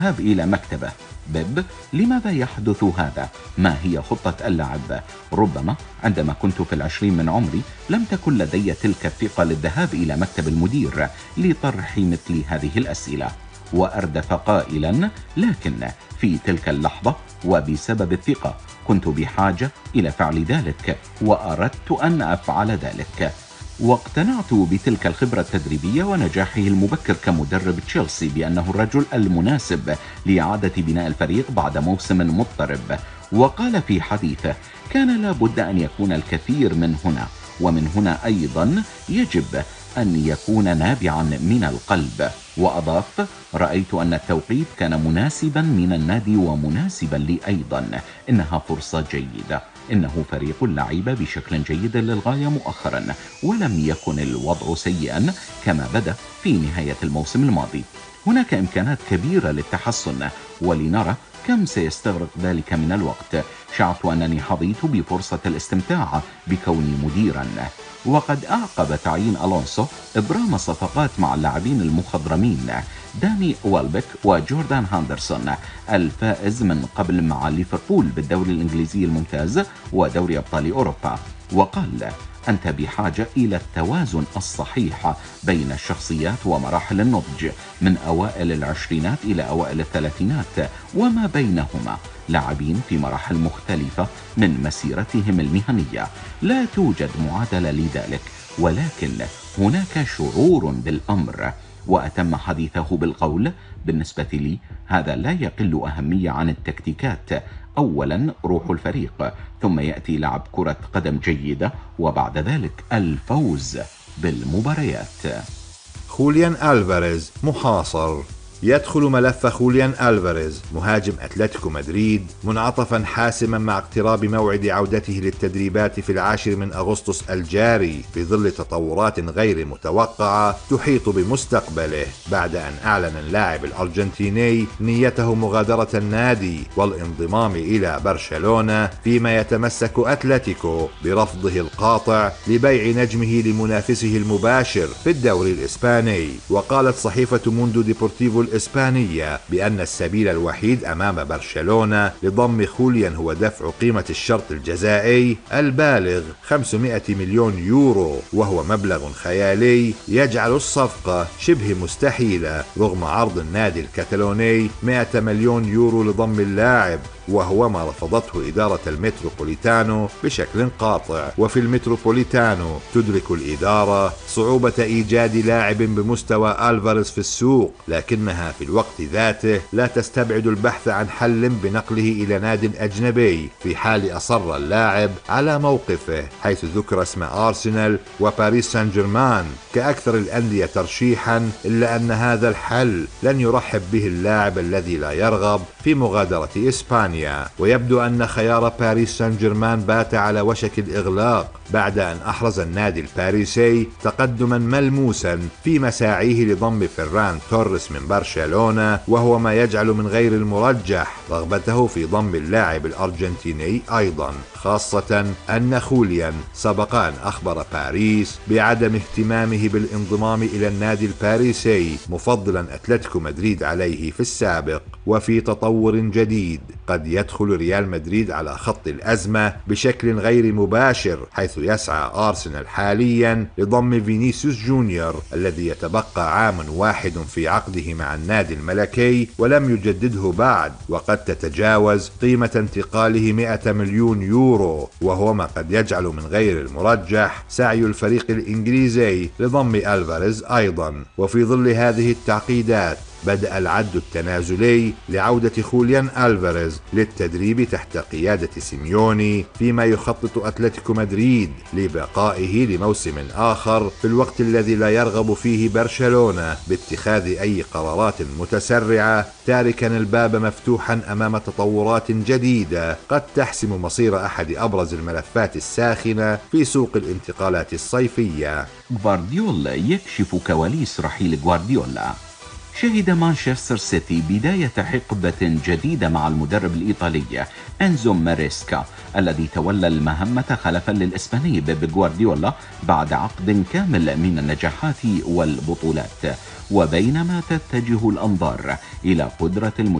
الذهاب إلى مكتبه. بيب: لماذا يحدث هذا؟ ما هي خطة اللعب؟ ربما عندما كنت في 20 من عمري لم تكن لدي تلك الثقة للذهاب إلى مكتب المدير لطرح مثل هذه الأسئلة. وأردف قائلا: لكن في تلك اللحظة وبسبب الثقة كنت بحاجة إلى فعل ذلك، وأردت أن أفعل ذلك. واقتنعت بتلك الخبرة التدريبية ونجاحه المبكر كمدرب تشيلسي بأنه الرجل المناسب لإعادة بناء الفريق بعد موسم مضطرب. وقال في حديثه: كان لابد أن يكون الكثير من هنا، ومن هنا أيضا يجب أن يكون نابعا من القلب. وأضاف: رأيت أن التوقيت كان مناسبا من النادي ومناسبا لي أيضا. إنها فرصة جيدة، إنه فريق لعب بشكل جيد للغاية مؤخرا، ولم يكن الوضع سيئا كما بدأ في نهاية الموسم الماضي. هناك إمكانات كبيرة للتحسن، ولنرى كم سيستغرق ذلك من الوقت. شعرت أنني حظيت بفرصة الاستمتاع بكوني مديرا. وقد أعقب تعيين ألونسو إبرام صفقات مع اللاعبين المخضرمين داني ويلبك وجوردان هاندرسون، الفائز من قبل مع ليفربول بالدوري الإنجليزي الممتاز ودوري أبطال أوروبا. وقال: أنت بحاجة إلى التوازن الصحيح بين الشخصيات ومراحل النضج، من أوائل العشرينات إلى أوائل الثلاثينات وما بينهما، لاعبين في مراحل مختلفة من مسيرتهم المهنية. لا توجد معادلة لذلك، ولكن هناك شعور بالأمر. وأتم حديثه بالقول: بالنسبة لي هذا لا يقل أهمية عن التكتيكات. أولا روح الفريق، ثم يأتي لعب كرة قدم جيدة، وبعد ذلك الفوز بالمباريات. خوليان ألفاريز محاصر. يدخل ملف خوليان ألفاريز مهاجم أتلتيكو مدريد منعطفا حاسما مع اقتراب موعد عودته للتدريبات في 10 من أغسطس الجاري، في ظل تطورات غير متوقعة تحيط بمستقبله، بعد أن أعلن اللاعب الأرجنتيني نيته مغادرة النادي والانضمام إلى برشلونة، فيما يتمسك أتلتيكو برفضه القاطع لبيع نجمه لمنافسه المباشر في الدوري الإسباني. وقالت صحيفة موندو ديبورتيفو الإسبانية بأن السبيل الوحيد أمام برشلونة لضم خوليان هو دفع قيمة الشرط الجزائي البالغ 500 مليون يورو، وهو مبلغ خيالي يجعل الصفقة شبه مستحيلة رغم عرض النادي الكتالوني 100 مليون يورو لضم اللاعب، وهو ما رفضته إدارة المتروبوليتانو بشكل قاطع. وفي المتروبوليتانو تدرك الإدارة صعوبة إيجاد لاعب بمستوى ألفاريز في السوق، لكنها في الوقت ذاته لا تستبعد البحث عن حل بنقله إلى ناد أجنبي في حال أصر اللاعب على موقفه، حيث ذكر اسم أرسنال وباريس سان جيرمان كأكثر الأندية ترشيحا، إلا أن هذا الحل لن يرحب به اللاعب الذي لا يرغب في مغادرة إسبانيا. ويبدو أن خيار باريس سان جيرمان بات على وشك الإغلاق بعد أن أحرز النادي الباريسي تقدما ملموسا في مساعيه لضم فيران توريس من برشلونة، وهو ما يجعل من غير المرجح رغبته في ضم اللاعب الأرجنتيني أيضا، خاصة أن خوليان سبق أن أخبر باريس بعدم اهتمامه بالانضمام إلى النادي الباريسي، مفضلا أتلتيكو مدريد عليه في السابق. وفي تطور جديد قد يدخل ريال مدريد على خط الأزمة بشكل غير مباشر، حيث يسعى أرسنال حاليا لضم فينيسيوس جونيور الذي يتبقى عام واحد في عقده مع النادي الملكي ولم يجدده بعد، وقد تتجاوز قيمة انتقاله 100 مليون يورو، وهو ما قد يجعل من غير المرجح سعي الفريق الإنجليزي لضم ألفاريز أيضا. وفي ظل هذه التعقيدات بدأ العد التنازلي لعودة خوليان ألفاريز للتدريب تحت قيادة سيميوني، فيما يخطط أتلتيكو مدريد لبقائه لموسم آخر في الوقت الذي لا يرغب فيه برشلونة باتخاذ أي قرارات متسرعة، تاركا الباب مفتوحا أمام تطورات جديدة قد تحسم مصير أحد أبرز الملفات الساخنة في سوق الانتقالات الصيفية. غوارديولا يكشف كواليس رحيل غوارديولا. شهد مانشستر سيتي بداية حقبة جديدة مع المدرب الإيطالي أنزو ماريسكا الذي تولى المهمة خلفا للإسباني بيب غوارديولا بعد عقد كامل من النجاحات والبطولات. وبينما تتجه الأنظار إلى قدرة